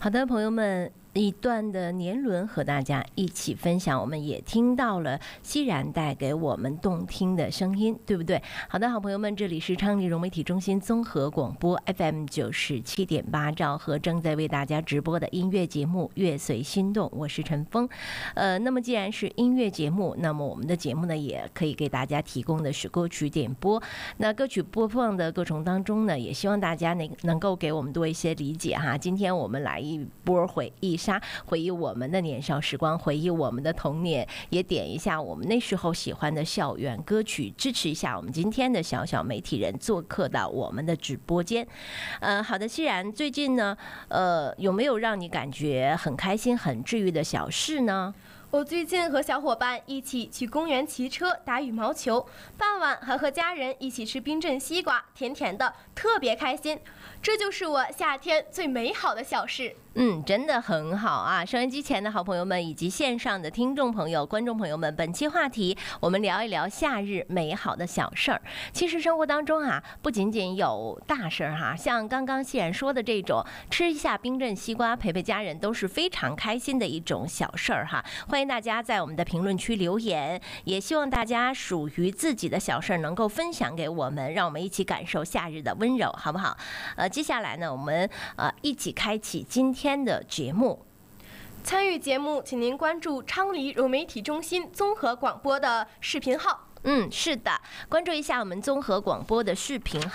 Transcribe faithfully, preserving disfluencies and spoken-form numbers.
好的，朋友们。一段的年轮和大家一起分享，我们也听到了熙然带给我们动听的声音，对不对？好的，好朋友们，这里是昌黎融媒体中心综合广播 F M 九十七点八兆赫，正在为大家直播的音乐节目《乐随心动》，我是陈峰。呃，那么既然是音乐节目，那么我们的节目呢，也可以给大家提供的是歌曲点播。那歌曲播放的过程当中呢，也希望大家能能够给我们多一些理解哈。今天我们来一波回忆。回忆我们的年少时光，回忆我们的童年，也点一下我们那时候喜欢的校园歌曲，支持一下我们今天的小小媒体人做客到我们的直播间。呃，好的，熙然，最近呢，呃，有没有让你感觉很开心、很治愈的小事呢？ 我最近和小伙伴一起去公园骑车、打羽毛球，傍晚还和家人一起吃冰镇西瓜，甜甜的，特别开心。这就是我夏天最美好的小事。 嗯，真的很好啊！收音机前的好朋友们以及线上的听众朋友、观众朋友们，本期话题我们聊一聊夏日美好的小事儿。其实生活当中啊，不仅仅有大事儿哈，像刚刚熙然说的这种，吃一下冰镇西瓜，陪陪家人，都是非常开心的一种小事儿哈。欢迎大家在我们的评论区留言，也希望大家属于自己的小事儿能够分享给我们，让我们一起感受夏日的温柔，好不好？呃，接下来呢，我们呃一起开启今天。天的节目， 参与节目，请您关注昌黎融媒体中心综合广播的视频号。 嗯，是的，关注一下我们综合广播的视频